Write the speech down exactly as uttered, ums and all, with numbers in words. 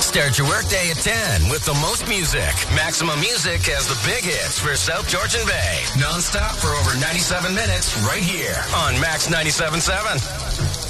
Start your workday at ten with the most music. Maximum Music has the big hits for South Georgian Bay. Non-stop for over ninety-seven minutes right here on Max ninety-seven point seven.